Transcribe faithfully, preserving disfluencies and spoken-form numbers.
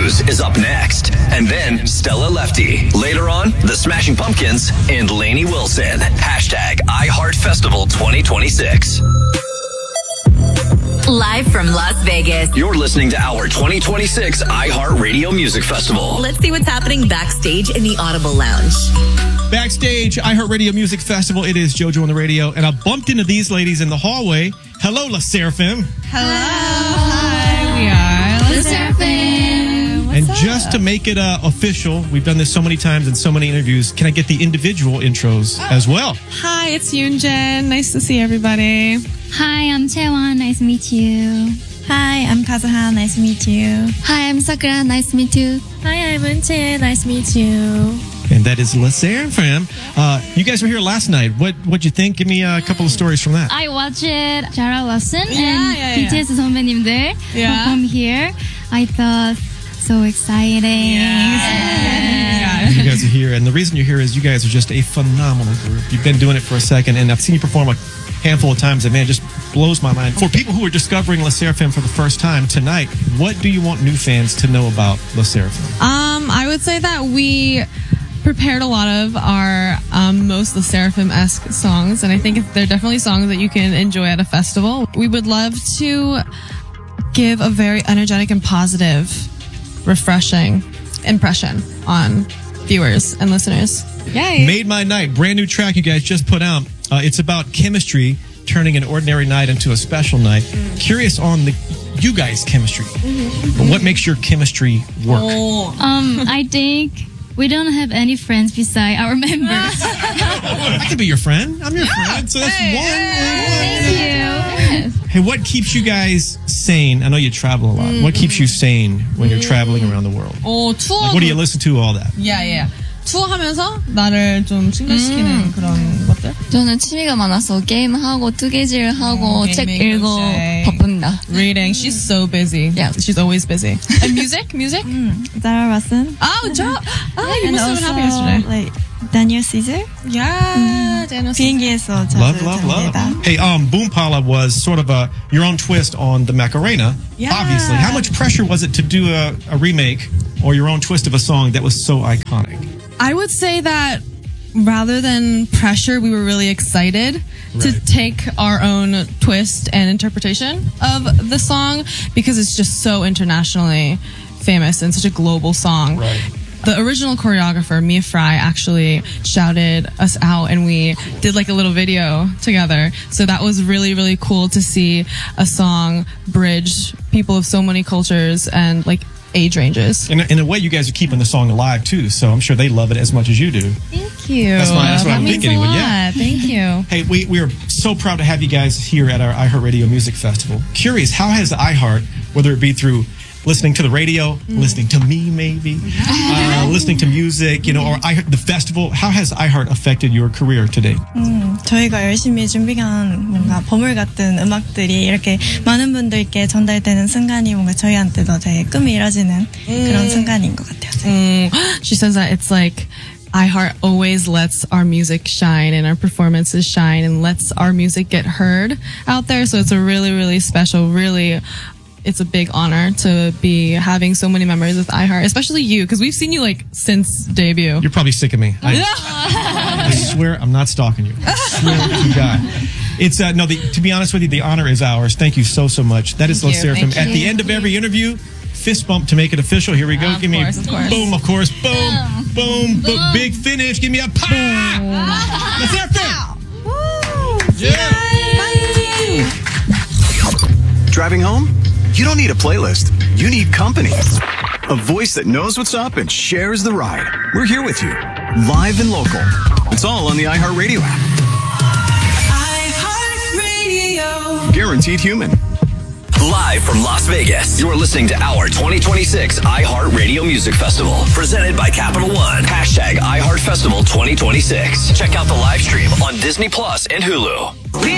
News is up next. And then Stella Lefty. Later on, the Smashing Pumpkins and Lainey Wilson. Hashtag iHeartFestival twenty twenty-six. Live from Las Vegas. You're listening to our twenty twenty-six iHeartRadio Music Festival. Let's see what's happening backstage in the Audible Lounge. Backstage, iHeartRadio Music Festival. It is JoJo on the radio, and I bumped into these ladies in the hallway. Hello, La Seraphim. Hello. Hi, we are La Seraphim. What's And up? just to make it uh, official, we've done this so many times in so many interviews. Can I get the individual intros oh. as well? Hi, it's Yoonjin. Nice to see everybody. Hi, I'm Chaewon. Nice to meet you. Hi, I'm Kazuha. Nice to meet you. Hi, I'm Sakura. Nice to meet you. Hi, I'm Eunchae. Nice to meet you. And that is La Seraphim. Uh, you guys were here last night. What what'd you think? Give me a couple of stories from that. I watched Zara Larsson Yeah, and yeah, yeah. B T S 선배님들 Yeah. perform here. I thought so exciting. Yeah. You guys are here, and the reason you're here is you guys are just a phenomenal group. You've been doing it for a second, and I've seen you perform a handful of times, and man, it just blows my mind. For people who are discovering La Seraphim for the first time tonight, what do you want new fans to know about La Seraphim? Um, I would say that we prepared a lot of our um, most La Seraphim-esque songs, and I think they're definitely songs that you can enjoy at a festival. We would love to give a very energetic and positive, refreshing impression on viewers and listeners. Yay! Made My Night, brand new track you guys just put out. Uh, it's about chemistry, turning an ordinary night into a special night. Mm. Curious on the you guys' chemistry. Mm-hmm. But what makes your chemistry work? Oh. Um, I think we don't have any friends beside our members. I could be your friend. I'm your friend. So that's Hey, one. Thank you. Hey, what keeps you guys sane? I know you travel a lot. Mm. What keeps you sane when you're traveling around the world? 어, 투어. Like, what do you listen to? All that. Yeah, yeah. 투어하면서 나를 좀 충전시키는 그런 것들. 저는 취미가 많아서 게임하고 뜨개질하고 음, 책 게임이 읽고 그치. 바쁩니다. Reading. She's so busy. Yeah. She's always busy. And music? Music? Zara Larsson. Oh, jo- oh, you And must have been happy also, yesterday. like, Daniel Caesar. Yeah, Daniel Caesar. 비행기에서 자주 Love, love, love. 접니다. Hey, um, Boom Pala was sort of a your own twist on the Macarena. Yeah. Obviously, how much pressure was it to do a, a remake or your own twist of a song that was so iconic? I would say that rather than pressure, we were really excited to Right. take our own twist and interpretation of the song because it's just so internationally famous and such a global song. Right. The original choreographer, Mia Fry, actually shouted us out and we did like a little video together. So that was really, really cool to see a song bridge people of so many cultures and like age ranges. In, in a way, you guys are keeping the song alive too, so I'm sure they love it as much as you do. Thank you. That's my- that's what that I'm means thinking a anyway, lot. yeah. Thank you. Hey, we, we are so proud to have you guys here at our iHeartRadio Music Festival. Curious, how has the iHeart, whether it be through listening to the radio, mm. listening to me maybe, uh, listening to music, you know, or iHeart, the festival, how has iHeart affected your career today? 음, 저희가 열심히 준비한 뭔가 보물 같은 음악들이 이렇게 많은 분들께 전달되는 순간이 뭔가 저희한테도 되게 꿈이 이뤄지는 그런 순간인 것 같아요. Mm, she says that it's like iHeart always lets our music shine and our performances shine and lets our music get heard out there. So it's a really, really special, really, it's a big honor to be having so many members with iHeart, especially you, because we've seen you like since debut. You're probably sick of me. I, I swear I'm not stalking you. I swear to God. It's uh, no. The, to be honest with you, the honor is ours. Thank you so so much. That is La Thank you. Seraphim. Thank At the you. end of every interview, fist bump to make it official. Here we go. Of Give course, me of course. boom, of course, boom, boom, boom, big finish. Give me a pop. La Seraphim. Yeah. Driving home? You don't need a playlist. You need company. A voice that knows what's up and shares the ride. We're here with you, live and local. It's all on the iHeartRadio app. iHeartRadio. Guaranteed human. Live from Las Vegas, you're listening to our twenty twenty-six iHeartRadio Music Festival, presented by Capital One. Hashtag iHeartFestival twenty twenty-six. Check out the live stream on Disney Plus and Hulu.